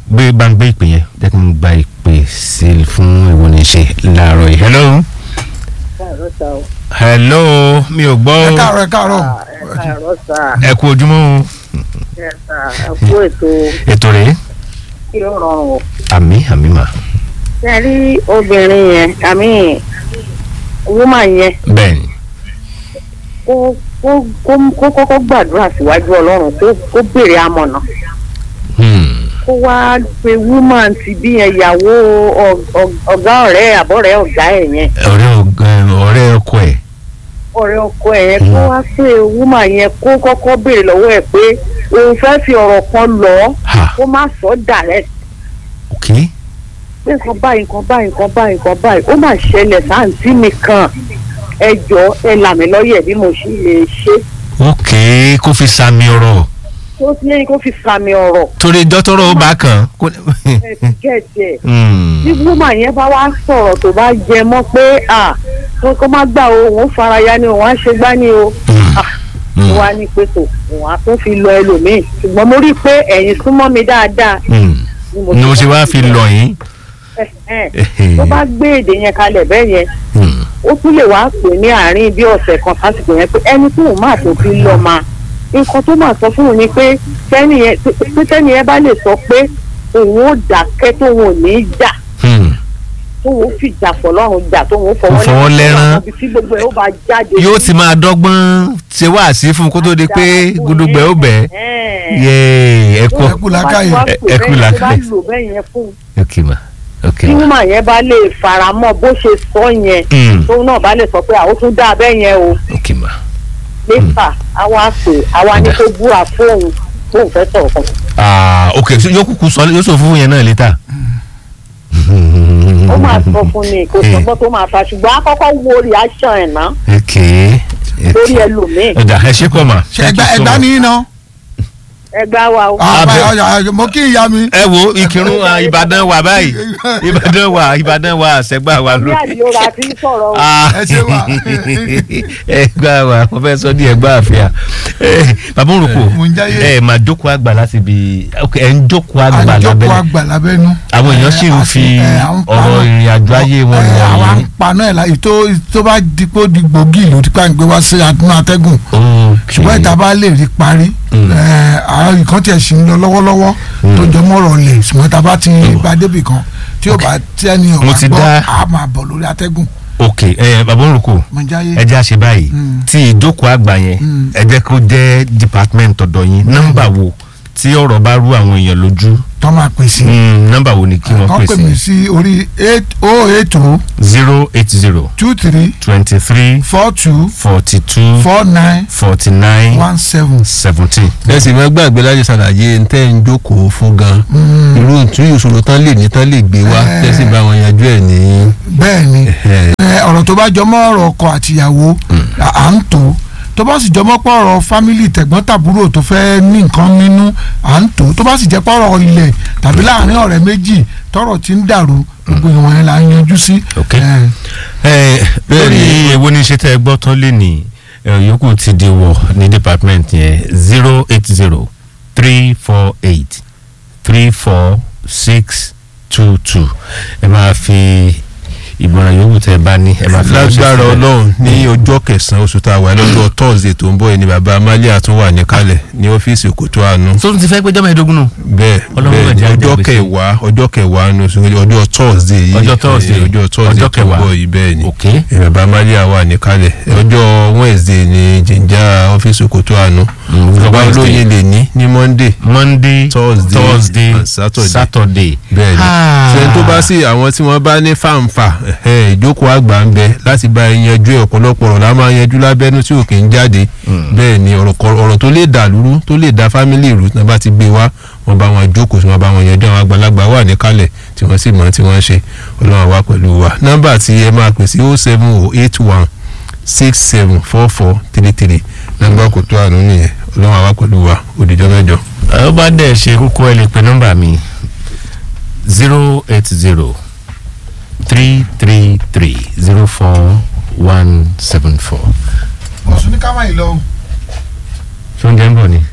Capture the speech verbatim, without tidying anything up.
gbé bá ń gbé ìpè yẹn jẹ́ kí n gba ìpè sí fún ìwọ ní ṣe láàárọ̀ yìí. hello. hello mi ò gbọ́. ẹ káàárọ̀ ẹ káàárọ̀. ẹ káàárọ̀ sà. ẹ kú ojúmọ́ o. ẹ sà ẹ kú ètò. ètò rèé. kí ó rọrùn o. àmì àmì mà. ṣe rí obìnrin yẹn àmì woman yẹn. bẹ́ẹ̀ni. kó kó kó kọ́kọ́ gbàdúrà síwájú ọlọ́run kó kó béèrè amọ̀nà. kó wá pe woman ti bí yẹn ìyàwó ọ̀gá ọ̀rẹ́ àbọ̀rẹ́ ọ̀gá ẹ̀ yẹn. ọ̀rẹ́ ọ̀rẹ́ ọkọ ẹ̀. ọ̀rẹ́ ọkọ ẹ̀ yẹn kó wá pé woman yẹn kó kọ́kọ́ béèrè lọ́wọ́ ẹ̀ pé òun fẹ́ fi ọ̀rọ̀ kan lọ kó má sọ direct. ok. pé nǹkan báyìí nǹkan báyìí nǹkan báyìí nǹkan báyìí ó mà ṣẹlẹ̀ sáǹtì mi kan ẹ jọ ẹ là mí lọ́yẹ̀ bí mo ṣe lè ṣe. ok kó fi sàmì ọ̀rọ̀. tó ti yẹn kó fi sàmì ọ̀rọ̀. torí dọ́tọ́rọ̀ ó bá kàn. ẹ ti gẹ̀ẹ́jẹ̀. bí woman yẹn bá wá sọ̀rọ̀ tó bá jẹ mọ́ pé à kó má gbà o òun faraya ni òun á ṣe gbá ni o. mo wá ní pé tó òun á tún fi lọ ẹlòmíì ṣùgbọ́n mo rí i pé ẹ̀yin súnmọ́ mi dáadáa. ni mo ṣe wá fi lọ yín. tó bá gbé èdè yẹn kalẹ̀ bẹ́ẹ̀ yẹn ó tún lè wá pè ní àárín bí ọ̀sẹ̀ kan sásìkò yẹn pé ẹni tí òun máa tó fi lọ máa nǹkan tó máa sọ fún òun ni pé tẹ́ni yẹn pé tẹ́ni yẹn bá lè sọ pé òun ó dákẹ́ tóun ò ní í jà tóun ó fìjà fọlọ́run jà tóun ó fọwọ́ lẹ́rán tí gbogbo ẹ̀ ó bá jáde. yóò ti máa dọ́gbọ́n ṣe wá sí fún kó tó di pé gudugbẹ ó bẹ̀ ẹ́ ẹkú làákàyè ẹkú làákàyè ok ma ok tí wúmà yẹn bá lè faramọ́ bó ṣe sọ yẹn tóun náà bá lè sọ pé àwọn tún dá abẹ́ yẹn o ok ma lẹ́fà àwa pè àwa ní kó búra fóun tóun fẹ́ sọ̀rọ̀ kan. ah ok yóò kúkú sọ yóò sọ fún yẹn náà létà. ó máa sọ fún mi kò sọgbọ́n tó máa fa ṣùgbọ́n àkọ́kọ́ wo reaction ẹ̀ ná. ok lórí ẹlòmíì. ọ̀dà ẹ ṣe pọ̀ mà. ẹgbà ẹgbà ní iná. ẹgbà wa o. mo kí ìyá mi. ẹ wo ìkírun ìbàdàn wà báyìí ìbàdàn wà ìbàdàn wà àṣẹgbà wà lórí. bí àdìyóra ti ń sọ̀rọ̀ o. ẹ ṣe wà. ẹgbà wà mo fẹ́ sọ ní ẹgbà àfíà. bàbá òrùkọ ẹ máa jókòó àgbà láti bi ẹ ń jókòó àgbà lábẹ́nu. àjókòó àgbà lábẹ́nu. àwọn èèyàn sì ń fi ọ̀rọ̀ ìrìn àjò ayé wọn lọ yìí. àwọn paná ẹ̀ láyé tó tó bá dípò di gbòógì ló ti pa ń gbé wá sí àtúnú atẹ́gùn. ṣùgbọ́n ìta bá lè rí parí àwọn nǹkan tiẹ̀ sì ń lọ lọ́wọ́lọ́wọ́ tó jọ mọ́rọ̀ lè ṣùgbọ́n tá a bá ti bá débì kan tí ó bá tí ẹni ò wá gbọ́ a máa bọ̀ lórí atẹ́gùn. ok ẹ bàbá òrùkọ ẹ jẹ́ àṣẹ báyìí tí ìjókòó àgbà yẹn ẹ jẹ́ kó jẹ́ department ọ̀dọ̀ yín nọ́mbà wo tí ọ̀rọ̀ bá rú àwọn èèyàn lójú. tọ́ máa pè sí. nọ́mbà wo ni kí wọ́n pè sí. kọ́ pè mí sí orí eight oh eight oh. zero eight zero. two three. twenty three. four two. forty two. four nine. forty nine. one seven. seventeen. ẹ sì máa gbàgbé láti ṣàlàyé ntẹ́ ń jókòó fún gan. irú ìtúnyìn ìṣòro tán lè ní tán lè gbé wá tẹ́sí bá wọn yanjú ẹ̀ ní. bẹ́ẹ̀ ni ọ̀rọ̀ tó bá jọmọ́ ọ̀rọ̀ ọkọ àtìyàwó à ń tó tó bá sì jọmọ́ pọ̀ ọ̀rọ̀ fámìlì tẹ̀gbọ́n tàbúrò tó fẹ́ ní nǹkan nínú à ń tó tó bá sì jẹ́ pọ̀ ọ̀rọ̀ ilẹ̀ tàbí láàrin ọ̀rẹ́ méjì tọ́rọ̀ ti ń dàrú gbogbo ìwọ̀n yẹn la ń yanjú sí. lórí èwo ní ṣe tẹ́ ẹ gbọ́ tán lé ní yòókù ti di wọ̀ ní department yẹn zero eight zero three four eight three four six two two ẹ máa fi ìgbọràn yòówù tẹ bá ní ẹ máa fi lágbára Ọlọ́run ní ọjọ́ kẹsàn-án oṣù tá a wà lọ́jọ́ Thursday tó ń bọ̀ ẹni bàbá Amalia tún wà níkàlẹ̀ ní ọ́fíìsì Òkòtó Àánú. tó ti fẹ́ pé jọ́mọ̀ ẹ̀ẹ́dógún nù. bẹ́ẹ̀ bẹ́ẹ̀ ọjọ́ kẹwàá ọjọ́ kẹwàá ní oṣù ọjọ́ Thursday yìí ọjọ́ Thursday ọjọ́ Thursday tó ń bọ̀ yìí bẹ́ẹ̀ ni ẹni bàbá Amalia wà níkàlẹ̀ ọjọ́ Wednesday ní jìnjà ọ́fíìsì Òkòtó Àánú. bàbá olóyin lè ní ní Monday Monday Thursday, Thursday and Saturday. Saturday. bẹ́ẹ̀ ni ṣe tó bá sí àwọn tí wọ́n bá ní fàǹfà ìjókòó àgbà ń bẹ láti bá yanjú ẹ ọ̀pọ̀lọpọ̀ ọ̀rọ̀ la máa yanjú lábẹ́nú tí ò kì í jáde bẹ́ẹ̀ ni ọ̀rọ̀ tó lè dà lúrú tó lè dà fámìlì rú tí wọ́n bá ti gbé wá wọ́n bá wọn jókòó tí wọ́n bá wọn yanjú àwọn àgbàlagbà wà níkàlẹ̀ tí wọ́n sì mọ̀ tí wọ́n ṣe Ọlọ́run wà pẹ̀lú wa nọ́mbà tí ẹ máa pè sí oh seven oh eight one six seven four four three three nọ́mbà Òkòtó Àánú nìyẹn Ọlọ́run wà pẹ̀lú wa òdìjọ́ mẹ́jọ. ó bá dẹ̀ ṣe kókó ẹ lè pe nọ́mbà mi zero eight zero three three three zero four one seven four. ọ̀sùn ní ká máa yìí lọ. ṣé oúnjẹ ń bọ̀ ni.